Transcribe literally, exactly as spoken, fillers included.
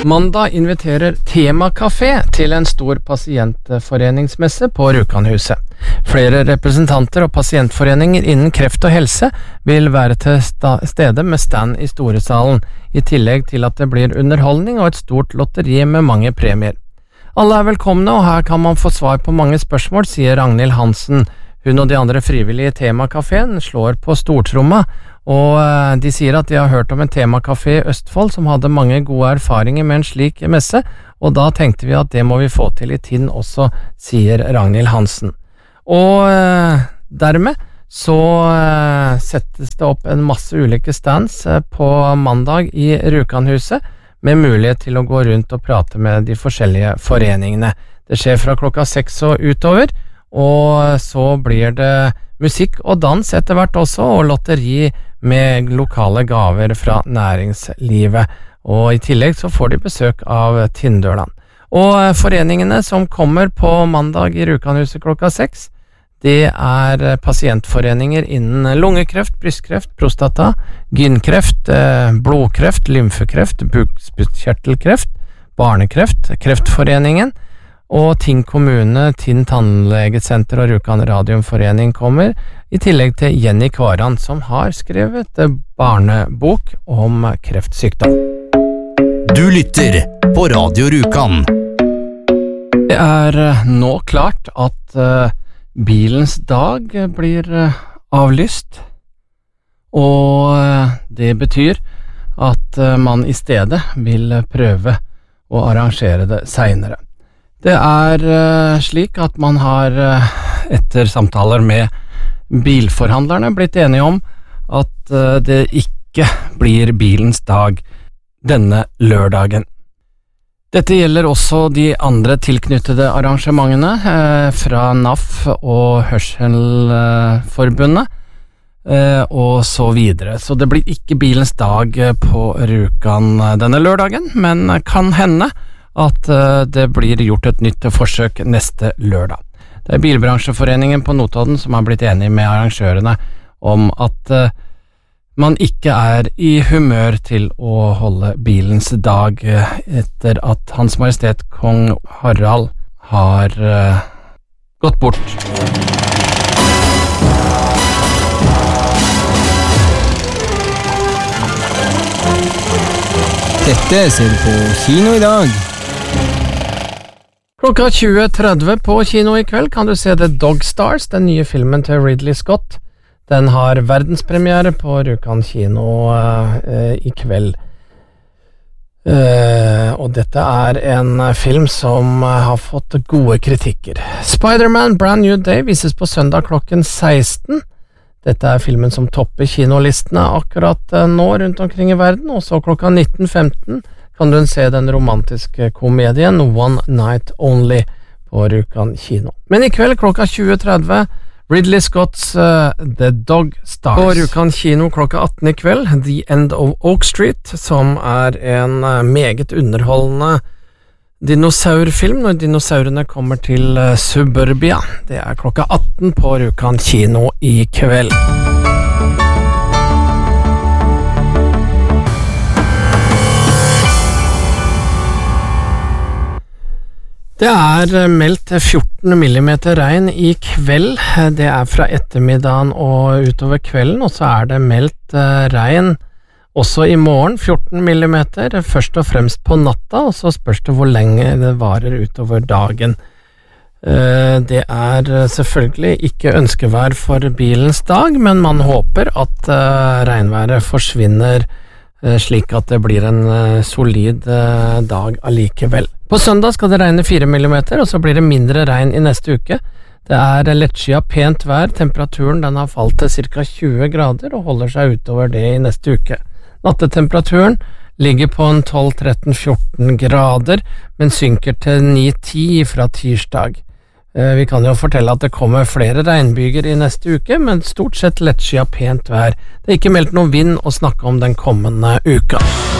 Mandag inviterer Temakafé til en stor pasientforeningsmesse på Rjukanhuset. Flere representanter og pasientforeninger innen kreft og helse vil være til stede med stand i Storesalen, i tillegg til at det blir underholdning og et stort lotteri med mange premier. Alle er velkomne, og her kan man få svar på mange spørsmål, sier Ragnhild Hansen. Hun og de andre frivillige i Temakaféen slår på stortromma, og de sier at de har hørt om en temakafé i Østfold som hadde mange gode erfaringer med en slik messe, og da tenkte vi at det må vi få til i Tinn også, sier Ragnhild Hansen. Og eh, dermed så eh, settes det opp en masse ulike stands eh, på mandag i Rjukanhuset, med mulighet til å gå rundt og prate med de forskjellige foreningene. Det skjer fra klokka seks og utover, og så blir det musikk og dans etter hvert også, og lotteri med lokale gaver fra næringslivet, og i tillegg så får de besøk av Tinndøland. Og foreningene som kommer på mandag i Rjukanhuset klokka seks, det er pasientforeninger innen lungekreft, brystkreft, prostata, gynkreft, blodkreft, lymfekreft, bukspyttkjertelkreft, barnekreft, Kreftforeningen, og Tinn kommune, Tinn tannlegesenter og Rjukan radiumforening kommer, i tillegg til Jenny Kvaran, som har skrevet barnebok om kreftsykdom. Du lytter på Radio Rjukan. Det er nå klart at uh, bilens dag blir uh, avlyst, og uh, det betyr at uh, man i stedet vil prøve å arrangere det senere. Det er uh, slik at man har uh, etter samtaler med bilforhandlerne blitt enige om at uh, det ikke blir bilens dag denne lørdagen. Dette gjelder også de andre tilknyttede arrangementene uh, fra N A F og Hørselforbundet uh, og så videre. Så det blir ikke bilens dag på Rjukan denne lørdagen, men kan hende at det blir gjort et nytt forsøk neste lørdag. Det er Bilbransjeforeningen på Notodden som har blitt enig med arrangørene om at man ikke er i humør til å holde bilens dag etter at Hans Majestet Kong Harald har gått bort. Dette ser du på kino i dag. Klokka tjue tretti på kino i kveld kan du se The Dog Stars, den nye filmen til Ridley Scott. Den har verdenspremiere på Rjukan kino uh, i kveld. Uh, og dette er en film som uh, har fått gode kritikker. Spider-Man Brand New Day vises på søndag klokken seksten. Dette er filmen som topper kinolistene akkurat uh, nå rundt omkring i verden, og så klokka nitten femten kan du se den romantiske komedien One Night Only på Rjukan kino. Men i kveld klokka tjue tretti Ridley Scotts uh, The Dog Stars. På Rjukan kino klokka atten i kveld The End of Oak Street, som er en uh, meget underholdende dinosaurfilm når dinosaurene kommer til uh, Suburbia. Det er klokka atten på Rjukan kino i kveld. Det er meldt fjorten millimeter regn i kveld. Det er fra ettermiddagen og utover kvelden, og så er det meldt regn også i morgen, fjorten millimeter, først og fremst på natta, og så spørs det hvor lenge det varer utover dagen. Det er selvfølgelig ikke ønskevær for bilens dag, men man håper at regnværet forsvinner slik at det blir en solid dag allikevel. På søndag skal det regne fire millimeter, og så blir det mindre regn i neste uke. Det er lettskyet pent vær, temperaturen den har falt til cirka tjue grader og holder seg utover det i neste uke. Nattetemperaturen ligger på en tolv tretten fjorten grader, men synker til ni ti fra tirsdag. Vi kan jo fortelle at det kommer flere regnbyger i neste uke, men stort sett lettskyet pent vær. Det er ikke meldt noen vind å snakke om den kommende uka.